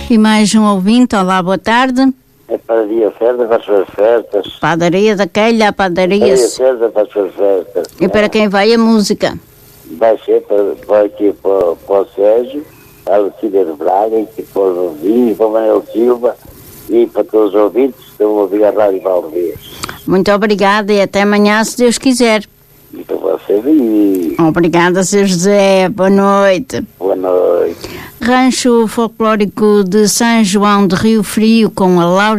E mais um ouvinte, olá, boa tarde. É padaria Cerda para as suas festas. Padaria daquela, padaria. Padaria Cerda para as suas festas. E para quem vai a música? Vai ser para aqui para o Sérgio, a Lucília de Braga, e para o Rosinho, para o Manuel Silva e para todos os ouvintes que estão a ouvir a Rádio Valvez. Muito obrigada e até amanhã, se Deus quiser. E para você, e... Obrigada, Sr. José. Boa noite. Boa noite. Rancho Folclórico de São João de Rio Frio com a Laura